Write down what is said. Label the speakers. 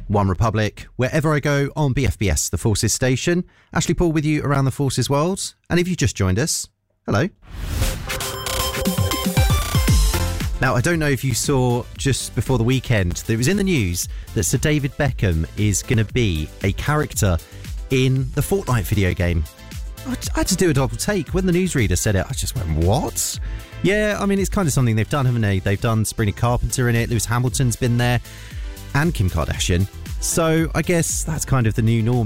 Speaker 1: One Republic, wherever I go on BFBS, the Forces station. Ashley Paul with you around the Forces world. And if you just joined us, hello. Now, I don't know if you saw just before the weekend that it was in the news that Sir David Beckham is going to be a character in the Fortnite video game. I had to do a double take. When the newsreader said it, I just went, what? Yeah, I mean, it's kind of something they've done, haven't they? They've done Sabrina Carpenter in it, Lewis Hamilton's been there, and Kim Kardashian. So I guess that's kind of the new norm.